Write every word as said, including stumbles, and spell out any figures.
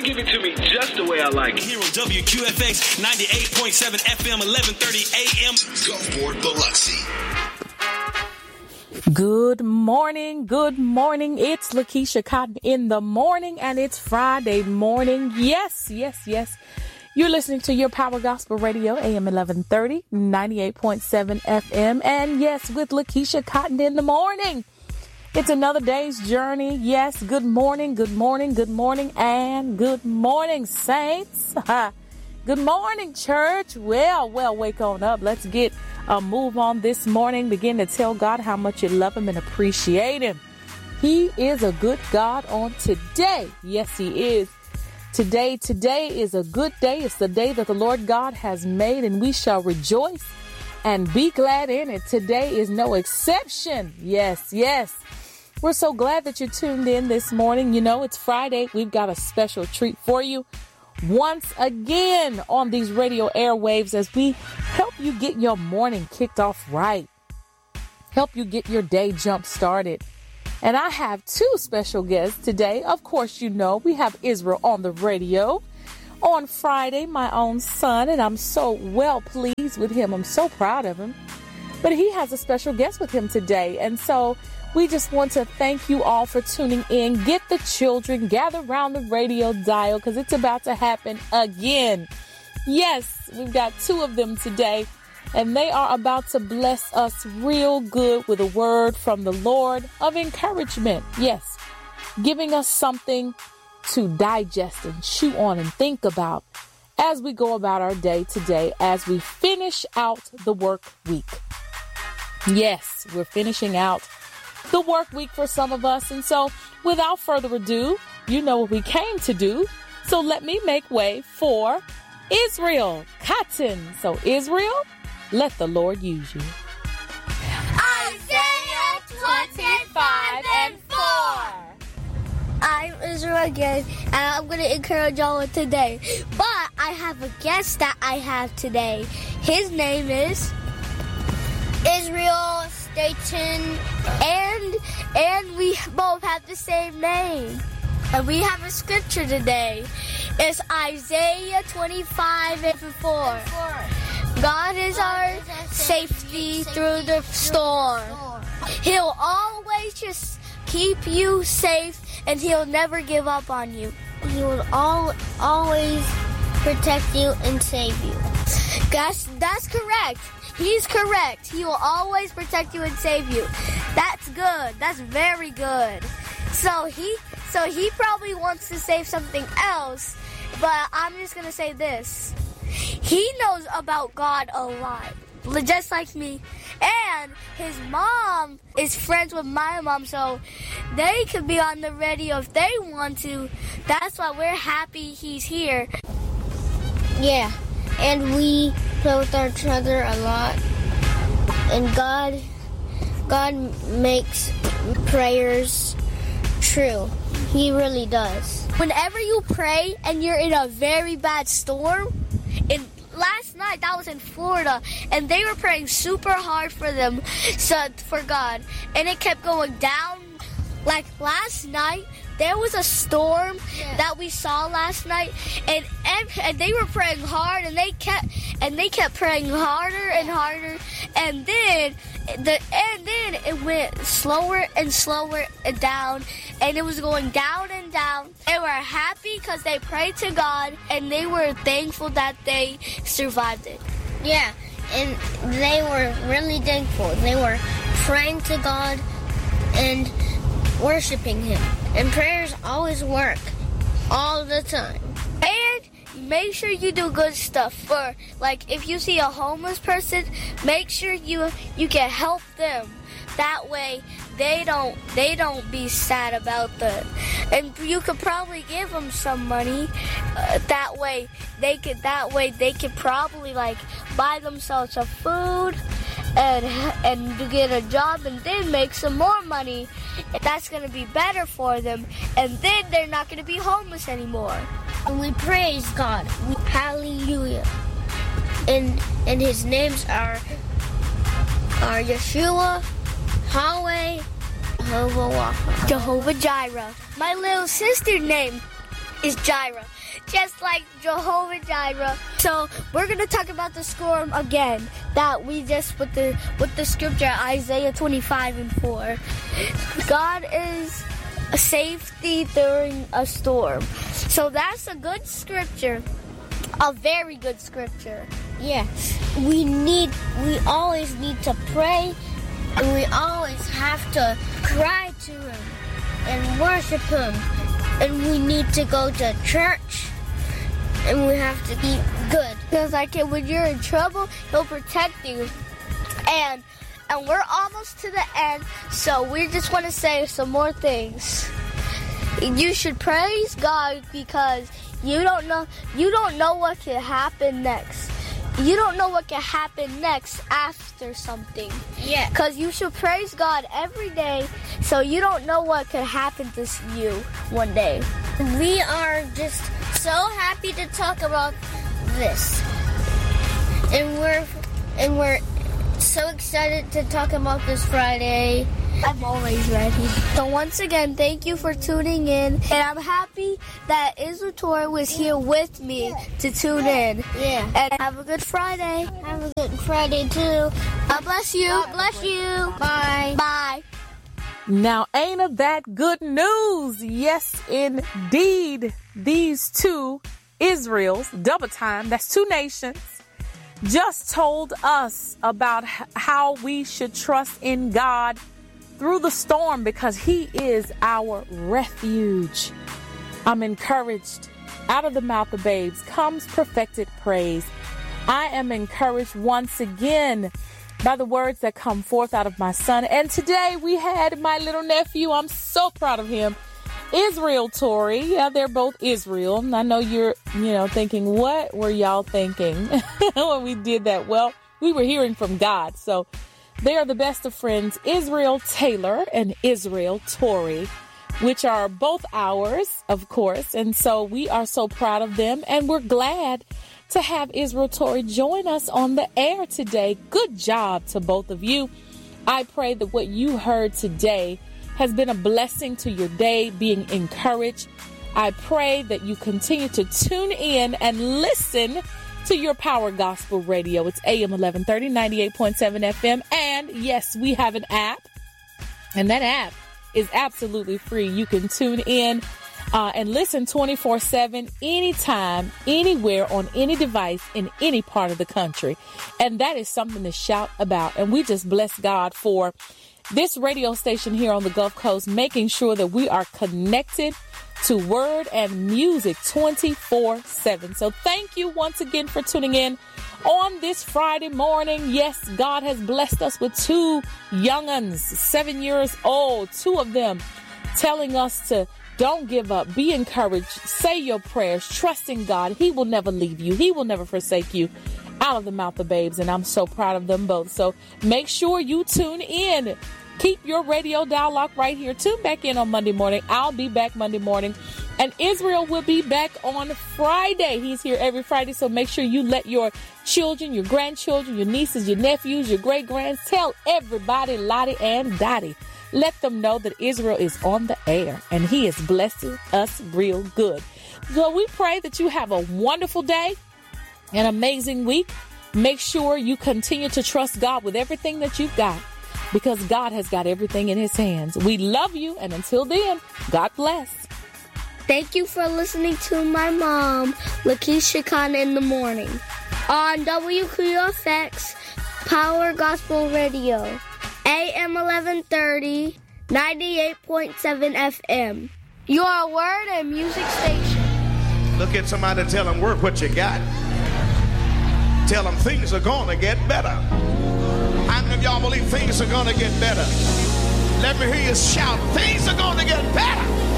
give it to me just the way I like it. Here on W Q F X ninety-eight point seven F M, eleven thirty A M. Gulfport, Biloxi. Good morning, good morning. It's Lakeisha Cotton in the morning, and it's Friday morning. Yes, yes, yes. You're listening to your Power Gospel Radio, A M eleven thirty, ninety-eight point seven F M. And yes, with Lakeisha Cotton in the morning. It's another day's journey. Yes, good morning, good morning, good morning, and good morning, saints. Good morning, church. Well, well, wake on up. Let's get a move on this morning. Begin to tell God how much you love him and appreciate him. He is a good God on today. Yes, he is. Today, today is a good day. It's the day that the Lord God has made, and we shall rejoice and be glad in it. Today is no exception. Yes, yes. We're so glad that you're tuned in this morning. You know, it's Friday. We've got a special treat for you once again on these radio airwaves as we help you get your morning kicked off right. Help you get your day jump started. And I have two special guests today. Of course, you know, we have Israel on the radio on Friday, my own son, and I'm so well pleased with him. I'm so proud of him. But he has a special guest with him today. And so we just want to thank you all for tuning in. Get the children, gather around the radio dial because it's about to happen again. Yes, we've got two of them today, and they are about to bless us real good with a word from the Lord of encouragement. Yes, giving us something to digest and chew on and think about as we go about our day today, as we finish out the work week. Yes, we're finishing out the work week for some of us. And so without further ado, you know what we came to do. So let me make way for Israel Cotton. So Israel, let the Lord use you. Isaiah twenty-five and four. I'm Israel again, and I'm going to encourage y'all today. But I have a guest that I have today. His name is Israel Staten, and and we both have the same name. And we have a scripture today. It's Isaiah twenty-five and four. God is our safety through the storm. He'll always just keep you safe, and he'll never give up on you. He will all, always protect you and save you. That's, that's correct. He's correct. He will always protect you and save you. That's good. That's very good. So he so he probably wants to say something else, but I'm just going to say this. He knows about God a lot, just like me. And his mom is friends with my mom, so they could be on the radio if they want to. That's why we're happy he's here. Yeah. And we play with each other a lot. And God, God makes prayers true. He really does. Whenever you pray and you're in a very bad storm, and last night that was in Florida, and they were praying super hard for them, so for God, and it kept going down. Like last night, there was a storm yeah. that we saw last night, and, and and they were praying hard, and they kept and they kept praying harder and harder, and then the and then it went slower and slower and down, and it was going down and down. They were happy because they prayed to God, and they were thankful that they survived it. Yeah, and they were really thankful. They were praying to God and worshiping him. And prayers always work all the time. And make sure you do good stuff. For like if you see a homeless person, make sure you you can help them. That way they don't they don't be sad about that. And you could probably give them some money. Uh, that way they could that way they could probably like buy themselves some food and and to get a job, and then make some more money. That's going to be better for them, and then they're not going to be homeless anymore. And we praise God. We, hallelujah. And and his names are are Yeshua, Yahweh, Jehovah Rapha, Jehovah Jireh. My little sister's name is Jireh, just like Jehovah Jireh. So we're gonna talk about the storm again that we just with the with the scripture Isaiah twenty-five and four. God is a safety during a storm. So that's a good scripture, a very good scripture. Yes, we need, we always need to pray, and we always have to cry to Him and worship Him, and we need to go to church, and we have to be good. Because like when you're in trouble, He'll protect you. And and we're almost to the end, so we just want to say some more things. You should praise God because you don't know you don't know what can happen next. You don't know what can happen next after something. Yeah. Because you should praise God every day, so you don't know what can happen to you one day. We are just so happy to talk about this, and we're and we're so excited to talk about this Friday. I'm always ready. So once again, thank you for tuning in, and I'm happy that Israel Torrey was here with me to tune in. Yeah. And have a good Friday. Have a good Friday too. God bless you. God bless you. Bye. Bye. Now, ain't that good news? Yes, indeed. These two Israels, double time, that's two nations, just told us about h- how we should trust in God through the storm because He is our refuge. I'm encouraged. Out of the mouth of babes comes perfected praise. I am encouraged once again by the words that come forth out of my son. And today we had my little nephew. I'm so proud of him. Israel Torrey. Yeah, they're both Israel. I know you're, you know, thinking, what were y'all thinking when we did that? Well, we were hearing from God. So they are the best of friends, Israel Taylor and Israel Torrey, which are both ours, of course. And so we are so proud of them. And we're glad to have Israel Torrey join us on the air today. Good job to both of you. I pray that what you heard today has been a blessing to your day, being encouraged. I pray that you continue to tune in and listen to your Power Gospel Radio. It's A M eleven thirty, ninety-eight point seven F M. And yes, we have an app, and that app is absolutely free. You can tune in uh, and listen twenty-four seven, anytime, anywhere, on any device, in any part of the country. And that is something to shout about. And we just bless God for this radio station here on the Gulf Coast, making sure that we are connected to word and music twenty-four seven. So thank you once again for tuning in on this Friday morning. Yes, God has blessed us with two young'uns, seven years old, two of them telling us to don't give up, be encouraged, say your prayers, trust in God. He will never leave you. He will never forsake you. Out of the mouth of babes, and I'm so proud of them both. So make sure you tune in. Keep your radio dial locked right here. Tune back in on Monday morning. I'll be back Monday morning, and Israel will be back on Friday. He's here every Friday, so make sure you let your children, your grandchildren, your nieces, your nephews, your great-grands, tell everybody, Lottie and Dottie. Let them know that Israel is on the air, and he is blessing us real good. So we pray that you have a wonderful day, an amazing week. Make sure you continue to trust God with everything that you've got, because God has got everything in his hands. We love you, and until then, God bless. Thank you for listening to my mom, Lakeisha Khan, in the morning on W Q F X Power Gospel Radio, A M eleven thirty, ninety-eight point seven F M. Your word and music station. Look at somebody and tell them, work what you got. Tell them things are going to get better. How many of y'all believe things are going to get better? Let me hear you shout, things are going to get better.